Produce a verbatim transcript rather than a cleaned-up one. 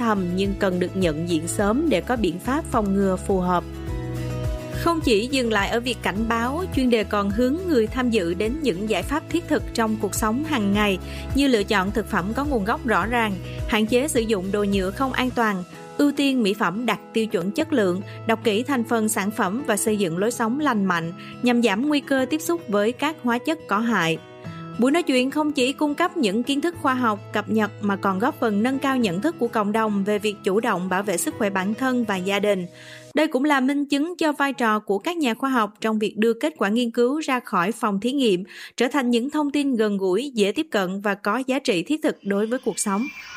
thầm nhưng cần được nhận diện sớm để có biện pháp phòng ngừa phù hợp. Không chỉ dừng lại ở việc cảnh báo, chuyên đề còn hướng người tham dự đến những giải pháp thiết thực trong cuộc sống hàng ngày như lựa chọn thực phẩm có nguồn gốc rõ ràng, hạn chế sử dụng đồ nhựa không an toàn, ưu tiên mỹ phẩm đạt tiêu chuẩn chất lượng, đọc kỹ thành phần sản phẩm và xây dựng lối sống lành mạnh nhằm giảm nguy cơ tiếp xúc với các hóa chất có hại. Buổi nói chuyện không chỉ cung cấp những kiến thức khoa học cập nhật mà còn góp phần nâng cao nhận thức của cộng đồng về việc chủ động bảo vệ sức khỏe bản thân và gia đình. Đây cũng là minh chứng cho vai trò của các nhà khoa học trong việc đưa kết quả nghiên cứu ra khỏi phòng thí nghiệm, trở thành những thông tin gần gũi, dễ tiếp cận và có giá trị thiết thực đối với cuộc sống.